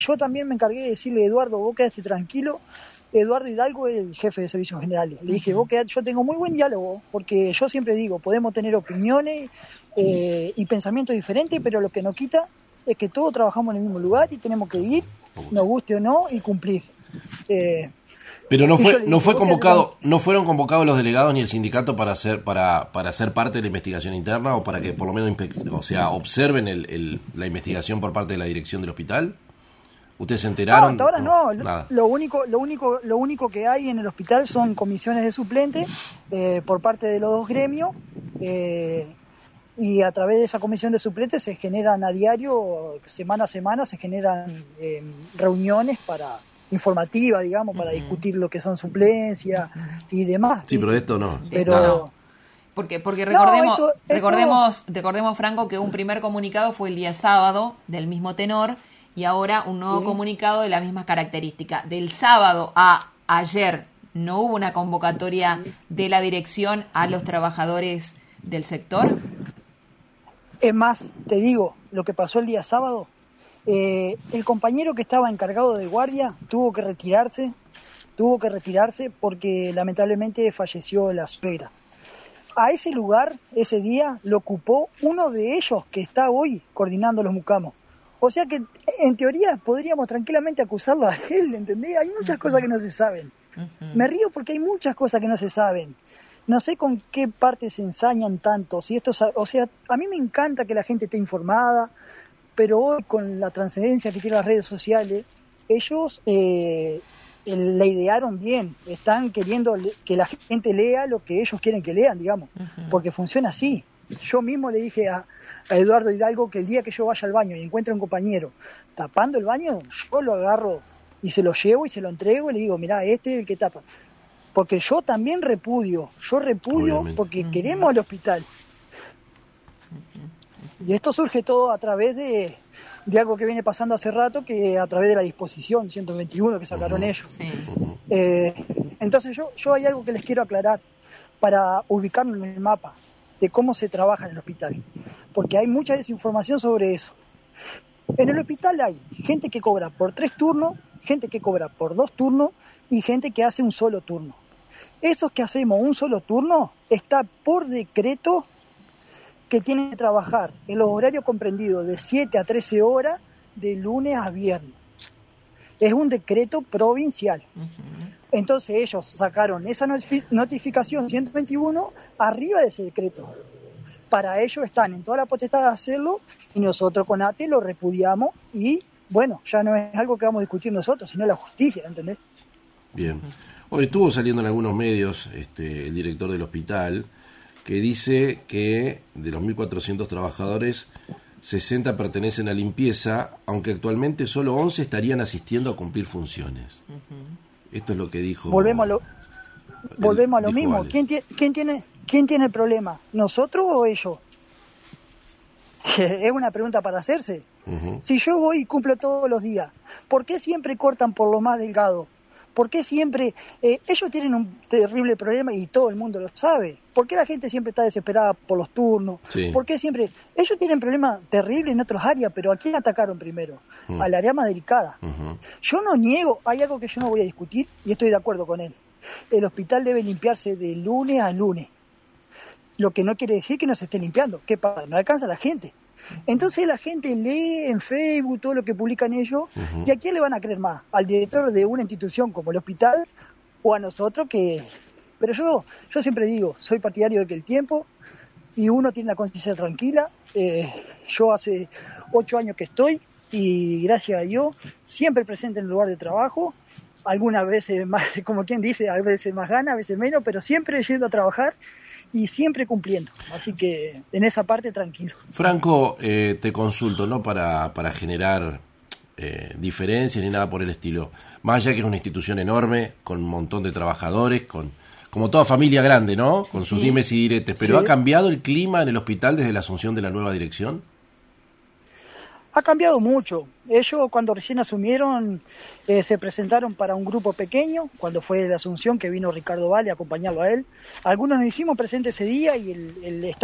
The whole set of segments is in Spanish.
yo también me encargué de decirle, Eduardo, vos quedaste tranquilo. Eduardo Hidalgo es el jefe de servicios generales. Le dije, yo tengo muy buen diálogo, porque yo siempre digo, podemos tener opiniones y pensamientos diferentes, pero lo que nos quita es que todos trabajamos en el mismo lugar y tenemos que ir, nos guste o no, y cumplir. Pero no fueron convocados los delegados ni el sindicato para ser parte de la investigación interna, o para que por lo menos observen la investigación por parte de la dirección del hospital. ¿Ustedes se enteraron? No, hasta ahora no. Nada. Lo único que hay en el hospital son comisiones de suplentes por parte de los dos gremios, y a través de esa comisión de suplentes se generan a diario, semana a semana, se generan reuniones informativas, digamos, para discutir lo que son suplencias y demás. Sí, pero esto no. Pero... No. Porque recordemos, Franco, que un primer comunicado fue el día sábado del mismo tenor, y ahora un nuevo comunicado de la misma característica. Del sábado a ayer no hubo una convocatoria de la dirección a los trabajadores del sector. Es más, te digo, lo que pasó el día sábado, el compañero que estaba encargado de guardia tuvo que retirarse porque lamentablemente falleció la suegra. A ese lugar, ese día, lo ocupó uno de ellos que está hoy coordinando los mucamos. O sea que, en teoría, podríamos tranquilamente acusarlo a él, ¿entendés? Hay muchas cosas que no se saben. Me río porque hay muchas cosas que no se saben. No sé con qué parte se ensañan tanto. A mí me encanta que la gente esté informada, pero hoy con la trascendencia que tienen las redes sociales, ellos la idearon bien. Están queriendo que la gente lea lo que ellos quieren que lean, digamos, porque funciona así. Yo mismo le dije a Eduardo Hidalgo que el día que yo vaya al baño y encuentre a un compañero tapando el baño, yo lo agarro y se lo llevo y se lo entrego y le digo, mirá, este es el que tapa. Porque yo también repudio obviamente, porque queremos el hospital. Y esto surge todo a través de algo que viene pasando hace rato, que a través de la disposición 121 que sacaron ellos. Sí. Entonces yo hay algo que les quiero aclarar para ubicarnos en el mapa de cómo se trabaja en el hospital, porque hay mucha desinformación sobre eso. En el hospital hay gente que cobra por 3 turnos, gente que cobra por 2 turnos y gente que hace un solo turno. Esos que hacemos un solo turno está por decreto que tienen que trabajar en los horarios comprendidos de 7 a 13 horas de lunes a viernes. Es un decreto provincial. Entonces ellos sacaron esa notificación 121 arriba de ese decreto. Para ellos están en toda la potestad de hacerlo y nosotros con ATE lo repudiamos y, bueno, ya no es algo que vamos a discutir nosotros, sino la justicia, ¿entendés? Bien. Hoy estuvo saliendo en algunos medios el director del hospital que dice que de los 1.400 trabajadores, 60 pertenecen a limpieza, aunque actualmente solo 11 estarían asistiendo a cumplir funciones. Esto es lo que dijo. Volvemos a lo mismo. ¿Quién tiene el problema? ¿Nosotros o ellos? Es una pregunta para hacerse. Si yo voy y cumplo todos los días, ¿por qué siempre cortan por lo más delgado? ¿Por qué siempre? Ellos tienen un terrible problema y todo el mundo lo sabe. ¿Por qué la gente siempre está desesperada por los turnos? Sí. ¿Por qué siempre? Ellos tienen problemas terribles en otras áreas, pero ¿a quién atacaron primero? Al área más delicada. Yo no niego, hay algo que yo no voy a discutir y estoy de acuerdo con él. El hospital debe limpiarse de lunes a lunes. Lo que no quiere decir que no se esté limpiando. ¿Qué pasa? No alcanza la gente. Entonces la gente lee en Facebook todo lo que publican ellos y ¿a quién le van a creer más? ¿Al director de una institución como el hospital o a nosotros que...? Pero yo siempre digo, soy partidario de que el tiempo y uno tiene la conciencia tranquila. Yo hace 8 años que estoy y gracias a Dios siempre presente en el lugar de trabajo, algunas veces más, como quien dice, a veces más ganas, a veces menos, pero siempre yendo a trabajar y siempre cumpliendo, así que en esa parte tranquilo. Franco, te consulto, no para generar diferencias ni nada por el estilo, más allá que es una institución enorme, con un montón de trabajadores, como toda familia grande, ¿no? Con sus dimes y diretes, pero ¿ha cambiado el clima en el hospital desde la asunción de la nueva dirección? Ha cambiado mucho. Ellos cuando recién asumieron se presentaron para un grupo pequeño, cuando fue la asunción que vino Ricardo Valle a acompañarlo a él. Algunos nos hicimos presentes ese día y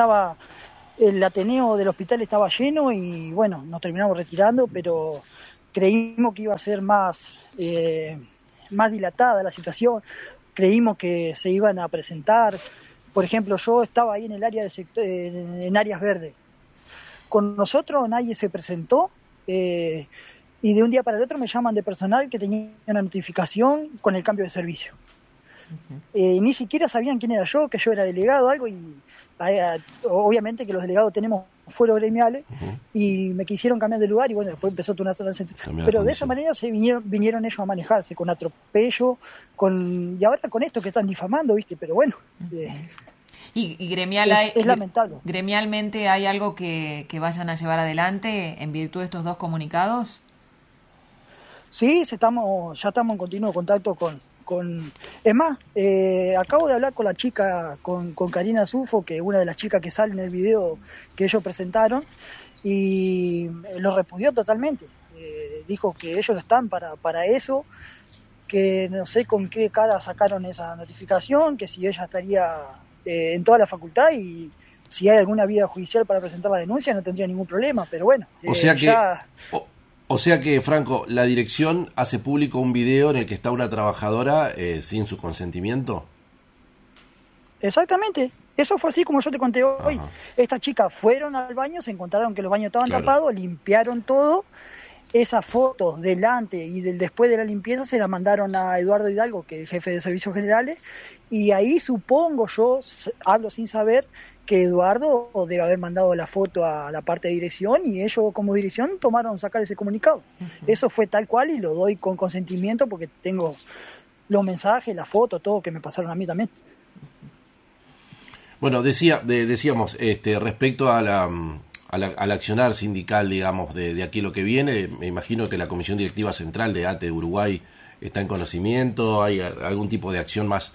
el Ateneo del hospital estaba lleno y bueno, nos terminamos retirando, pero creímos que iba a ser más dilatada la situación, creímos que se iban a presentar. Por ejemplo, yo estaba ahí en el área en áreas verdes. Con nosotros nadie se presentó, y de un día para el otro me llaman de personal que tenía una notificación con el cambio de servicio. Ni siquiera sabían quién era yo, que yo era delegado, algo, y obviamente que los delegados tenemos fueros gremiales, y me quisieron cambiar de lugar, y bueno, después empezó una sola sentencia. Pero de esa manera se vinieron ellos a manejarse, con atropello, y ahora con esto que están difamando, ¿viste? Pero bueno... ¿Y gremial es lamentable. ¿Gremialmente hay algo que vayan a llevar adelante en virtud de estos dos comunicados? Sí, ya estamos en continuo contacto con... Es más, acabo de hablar con la chica, con Karina Sufo, que es una de las chicas que sale en el video que ellos presentaron, y lo repudió totalmente. Dijo que ellos no están para eso, que no sé con qué cara sacaron esa notificación, que si ella estaría en toda la facultad, y si hay alguna vía judicial para presentar la denuncia no tendría ningún problema, pero bueno. O sea que, Franco, la dirección hace público un video en el que está una trabajadora sin su consentimiento. Exactamente. Eso fue así como yo te conté hoy. Ajá. Estas chicas fueron al baño, se encontraron que los baños estaban tapados, limpiaron todo. Esas fotos del antes y del después de la limpieza se las mandaron a Eduardo Hidalgo, que es el jefe de servicios generales, y ahí supongo, yo hablo sin saber, que Eduardo debe haber mandado la foto a la parte de dirección, y ellos como dirección tomaron sacar ese comunicado. Eso fue tal cual, y lo doy con consentimiento porque tengo los mensajes, la foto, todo que me pasaron a mí también. Bueno, decíamos respecto al accionar sindical, digamos, de aquí lo que viene, me imagino que la Comisión Directiva Central de ATE de Uruguay está en conocimiento. ¿Hay algún tipo de acción más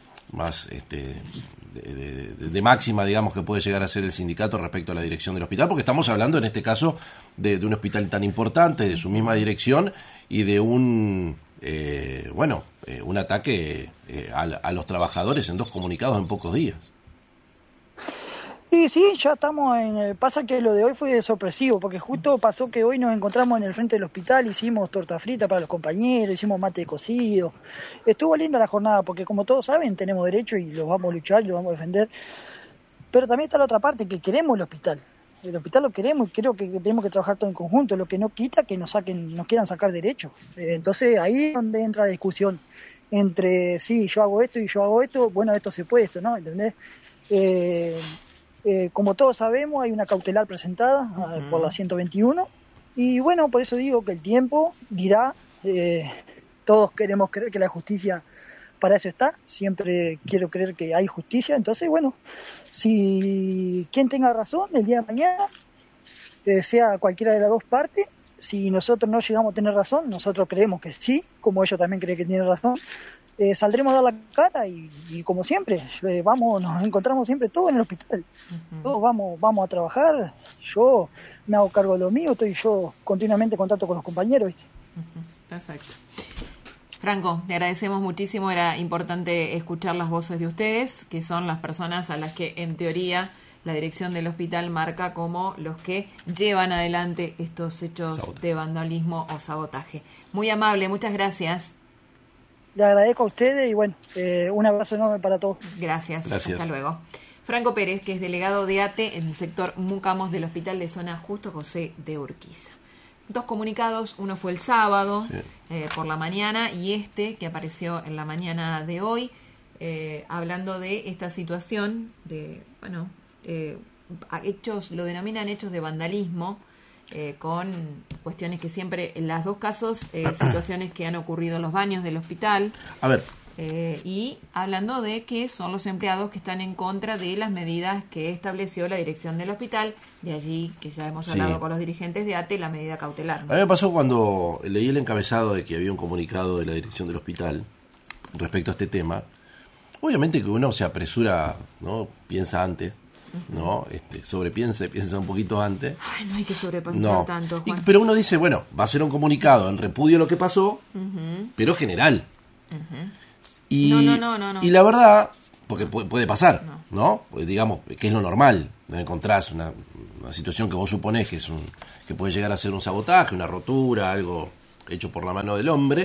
de máxima, digamos, que puede llegar a ser el sindicato respecto a la dirección del hospital? Porque estamos hablando en este caso de un hospital tan importante, de su misma dirección, y de un ataque a los trabajadores en dos comunicados en pocos días. Sí, ya estamos pasa que lo de hoy fue sorpresivo, porque justo pasó que hoy nos encontramos en el frente del hospital, hicimos torta frita para los compañeros, hicimos mate cocido. Estuvo linda la jornada, porque como todos saben, tenemos derecho y los vamos a luchar y los vamos a defender. Pero también está la otra parte, que queremos el hospital. El hospital lo queremos, y creo que tenemos que trabajar todo en conjunto, lo que no quita que nos quieran sacar derechos. Entonces ahí es donde entra la discusión entre, sí, yo hago esto y yo hago esto, bueno, esto se puede, esto no, ¿entendés? Como todos sabemos, hay una cautelar presentada por la 121, y bueno, por eso digo que el tiempo dirá. Todos queremos creer que la justicia para eso está, siempre quiero creer que hay justicia. Entonces, bueno, si quien tenga razón el día de mañana, sea cualquiera de las dos partes, si nosotros no llegamos a tener razón, nosotros creemos que sí, como ellos también creen que tienen razón, saldremos a dar la cara, y como siempre, nos encontramos siempre todos en el hospital. Todos vamos a trabajar. Yo me hago cargo de lo mío, estoy yo continuamente en contacto con los compañeros, ¿viste? Perfecto. Franco, te agradecemos muchísimo. Era importante escuchar las voces de ustedes, que son las personas a las que en teoría la dirección del hospital marca como los que llevan adelante estos hechos de vandalismo o sabotaje. Muy amable, muchas gracias. Le agradezco a ustedes y bueno, un abrazo enorme para todos. Gracias. Hasta luego. Franco Pérez, que es delegado de ATE en el sector Mucamos del Hospital de Zona Justo José de Urquiza. Dos comunicados, uno fue el sábado por la mañana, y que apareció en la mañana de hoy, hablando de esta situación de, hechos, lo denominan hechos de vandalismo, con cuestiones que siempre, en los dos casos, situaciones que han ocurrido en los baños del hospital. A ver. Y hablando de que son los empleados que están en contra de las medidas que estableció la dirección del hospital, de allí que ya hemos hablado con los dirigentes de ATE, la medida cautelar, ¿no? A mí me pasó cuando leí el encabezado de que había un comunicado de la dirección del hospital respecto a este tema. Obviamente que uno se apresura, ¿no? Piensa antes, ¿no? Piensa un poquito antes. Ay, no hay que sobrepensar tanto, Juan. Pero uno dice, bueno, va a ser un comunicado en repudio a lo que pasó, pero general. Y, no. Y la verdad, porque puede pasar, ¿no? Pues digamos, que es lo normal, no encontrás una una situación que vos suponés que puede llegar a ser un sabotaje, una rotura, algo hecho por la mano del hombre,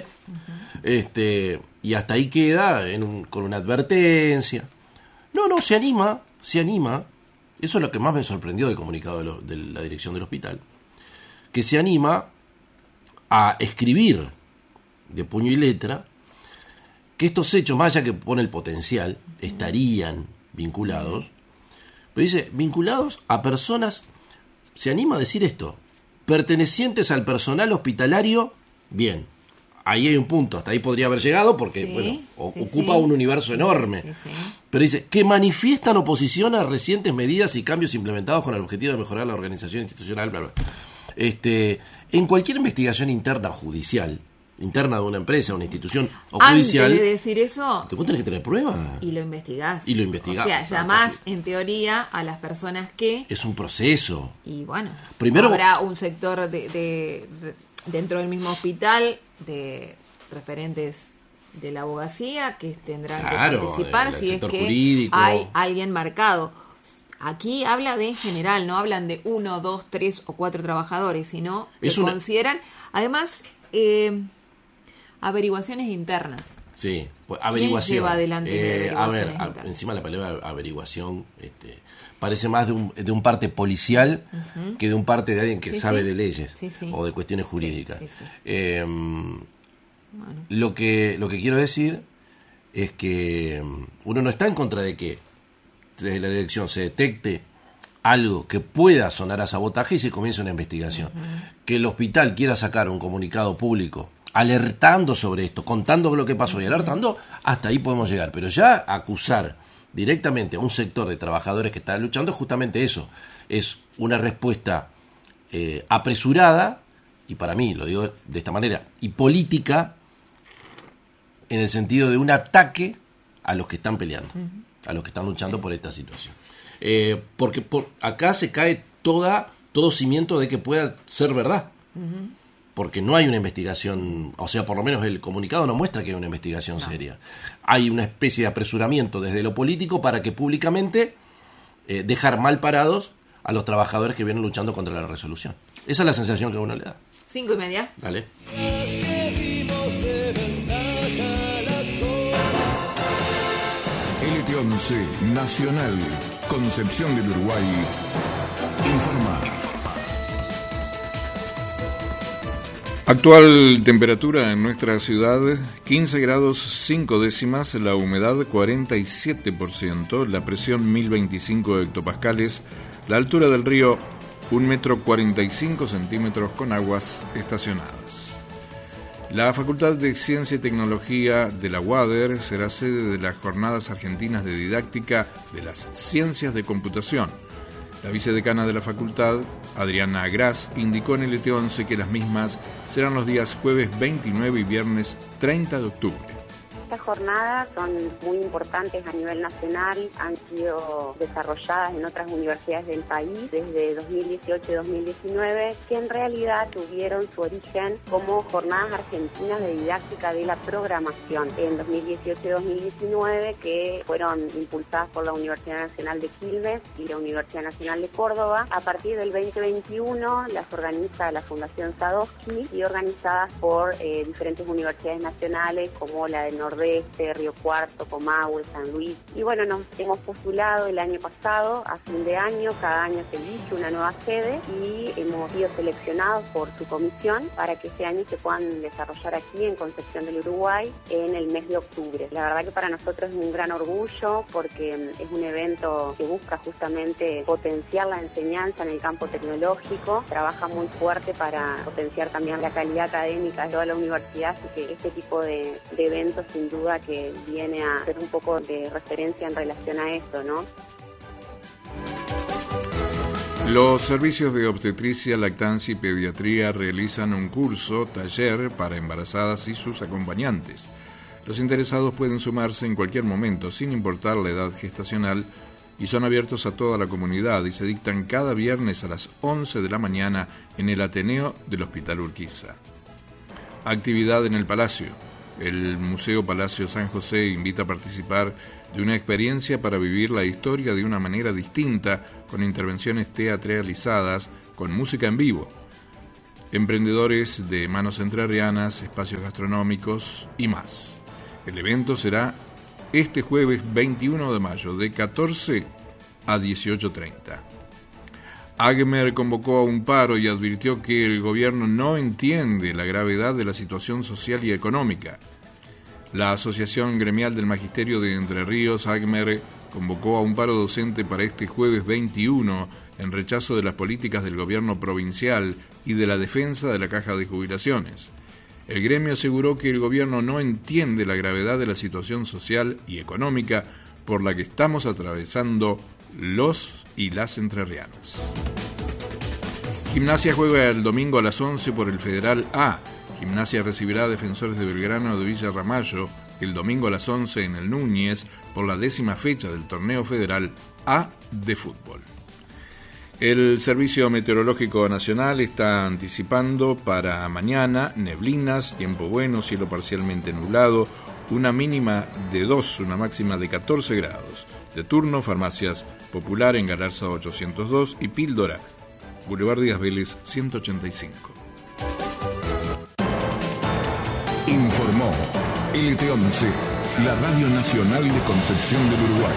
y hasta ahí queda con una advertencia. No, se anima. Eso es lo que más me sorprendió del comunicado de la dirección del hospital, que se anima a escribir de puño y letra que estos hechos, más allá que pone el potencial, estarían vinculados, pero dice, vinculados a personas, se anima a decir esto, pertenecientes al personal hospitalario, bien, ahí hay un punto, hasta ahí podría haber llegado porque, ocupa un universo enorme, pero dice, que manifiestan oposición a recientes medidas y cambios implementados con el objetivo de mejorar la organización institucional, bla, bla. En cualquier investigación interna judicial, interna de una empresa, una institución o judicial, antes de decir eso, te tenés que tener pruebas. Y lo investigás. O sea, llamás en teoría a las personas que... Es un proceso. Y bueno, primero habrá un sector dentro del mismo hospital de referentes de la abogacía que tendrán que participar si es que jurídico. Hay alguien marcado. Aquí habla de en general, no hablan de 1, 2, 3 o 4 trabajadores, sino que consideran, además, averiguaciones internas. Sí, pues averiguación. ¿Quién lleva adelante encima la palabra averiguación parece más de un parte policial que de un parte de alguien que sabe de leyes o de cuestiones jurídicas. Bueno. Lo que quiero decir es que uno no está en contra de que desde la dirección se detecte algo que pueda sonar a sabotaje y se comience una investigación. Que el hospital quiera sacar un comunicado público alertando sobre esto, contando lo que pasó y alertando, hasta ahí podemos llegar. Pero ya acusar directamente a un sector de trabajadores que está luchando es justamente eso. Es una respuesta apresurada, y para mí, lo digo de esta manera, y política, en el sentido de un ataque a los que están peleando, a los que están luchando por esta situación. Porque acá se cae todo cimiento de que pueda ser verdad. Porque no hay una investigación, o sea, por lo menos el comunicado no muestra que hay una investigación seria. Hay una especie de apresuramiento desde lo político para que públicamente dejar mal parados a los trabajadores que vienen luchando contra la resolución. Esa es la sensación que uno le da. 5:30. Dale. LT11 Nacional, Concepción del Uruguay, informa. Actual temperatura en nuestra ciudad, 15 grados 5 décimas, la humedad 47%, la presión 1025 hectopascales, la altura del río 1,45 m con aguas estacionadas. La Facultad de Ciencia y Tecnología de la UADER será sede de las Jornadas Argentinas de Didáctica de las Ciencias de Computación. La vicedecana de la facultad, Adriana Gras, indicó en el LT11 que las mismas serán los días jueves 29 y viernes 30 de octubre. Estas jornadas son muy importantes a nivel nacional, han sido desarrolladas en otras universidades del país desde 2018 y 2019, que en realidad tuvieron su origen como Jornadas Argentinas de Didáctica de la Programación en 2018 y 2019, que fueron impulsadas por la Universidad Nacional de Quilmes y la Universidad Nacional de Córdoba. A partir del 2021 las organiza la Fundación Sadowski y organizadas por diferentes universidades nacionales como la del Nordeste, Río Cuarto, Comahue, San Luis. Y bueno, nos hemos postulado el año pasado, a fin de año, cada año se elige una nueva sede y hemos sido seleccionados por su comisión para que este año se puedan desarrollar aquí en Concepción del Uruguay en el mes de octubre. La verdad que para nosotros es un gran orgullo porque es un evento que busca justamente potenciar la enseñanza en el campo tecnológico, trabaja muy fuerte para potenciar también la calidad académica de toda la universidad, así que este tipo de eventos sin duda que viene a ser un poco de referencia en relación a esto, ¿no? Los servicios de obstetricia, lactancia y pediatría realizan un taller para embarazadas y sus acompañantes. Los interesados pueden sumarse en cualquier momento, sin importar la edad gestacional, y son abiertos a toda la comunidad y se dictan cada viernes a las 11 de la mañana en el Ateneo del Hospital Urquiza. Actividad en el Palacio. El Museo Palacio San José invita a participar de una experiencia para vivir la historia de una manera distinta, con intervenciones teatralizadas, con música en vivo, emprendedores de manos entrerrianas, espacios gastronómicos y más. El evento será este jueves 21 de mayo de 14 a 18:30. Agmer convocó a un paro y advirtió que el gobierno no entiende la gravedad de la situación social y económica. La Asociación Gremial del Magisterio de Entre Ríos, Agmer, convocó a un paro docente para este jueves 21 en rechazo de las políticas del gobierno provincial y de la defensa de la caja de jubilaciones. El gremio aseguró que el gobierno no entiende la gravedad de la situación social y económica por la que estamos atravesando los y las entrerrianas. Gimnasia juega el domingo a las 11 por el Federal A. Gimnasia recibirá a Defensores de Belgrano de Villa Ramallo el domingo a las 11 en el Núñez por la 10ª fecha del Torneo Federal A de fútbol. El Servicio Meteorológico Nacional está anticipando para mañana neblinas, tiempo bueno, cielo parcialmente nublado, una mínima de 2, una máxima de 14 grados. De turno, Farmacias Popular en Galarza 802 y Píldora, Boulevard Díaz Vélez 185. Informó LT11, la Radio Nacional de Concepción del Uruguay.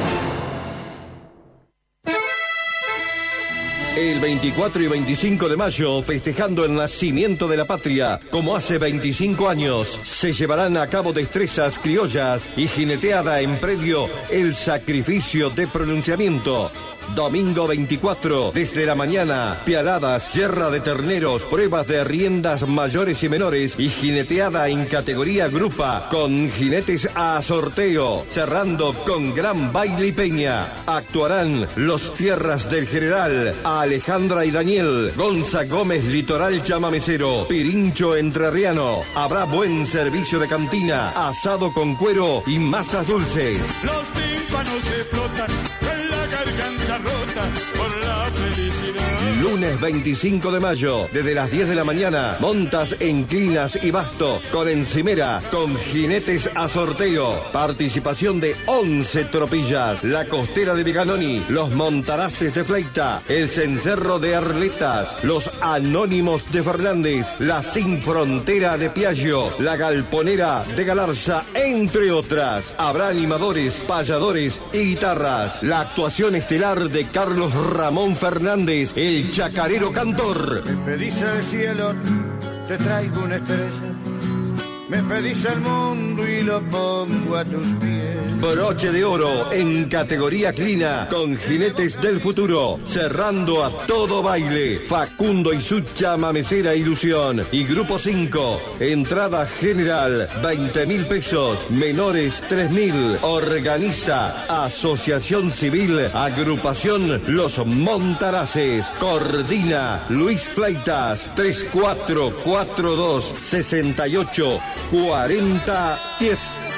El 24 y 25 de mayo, festejando el nacimiento de la patria, como hace 25 años, se llevarán a cabo destrezas criollas y jineteada en predio El Sacrificio de Pronunciamiento. Domingo 24, desde la mañana, piaradas, yerra de terneros, pruebas de riendas mayores y menores y jineteada en categoría grupa con jinetes a sorteo, cerrando con gran baile y peña. Actuarán Los Tierras del General, Alejandra y Daniel, Gonza Gómez Litoral Chamamecero, Pirincho Entrerriano. Habrá buen servicio de cantina, asado con cuero y masas dulces. Los tímpanos se flotan en la garganta rota por la felicidad. Lunes 25 de mayo, desde las 10 de la mañana, montas en Clinas y Basto, con encimera, con jinetes a sorteo. Participación de 11 tropillas, la Costera de Viganoni, los Montaraces de Fleita, el Cencerro de Arletas, los Anónimos de Fernández, la Sin Frontera de Piaggio, la Galponera de Galarza, entre otras. Habrá animadores, payadores y guitarras. La actuación estelar de Carlos Ramón Fernández, el chacarero cantor. Me pedís el cielo, te traigo una estrella. Me pedís el mundo y lo pongo a tus pies. Broche de oro en categoría clina con jinetes del futuro, cerrando a todo baile. Facundo y su chamamecera ilusión. Y grupo 5, entrada general 20.000 pesos, menores 3.000. Organiza Asociación Civil Agrupación Los Montaraces. Coordina Luis Fleitas. 3442 68 4010.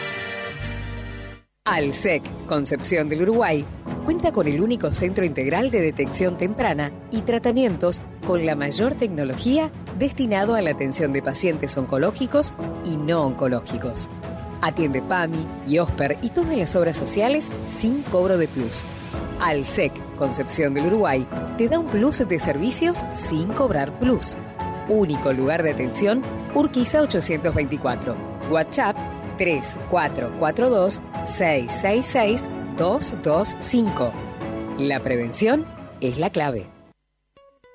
Alsec, Concepción del Uruguay, cuenta con el único centro integral de detección temprana y tratamientos con la mayor tecnología destinado a la atención de pacientes oncológicos y no oncológicos. Atiende PAMI, IOSPER y todas las obras sociales sin cobro de plus. Alsec, Concepción del Uruguay, te da un plus de servicios sin cobrar plus. Único lugar de atención, Urquiza 824. WhatsApp 3442-666-225. La prevención es la clave.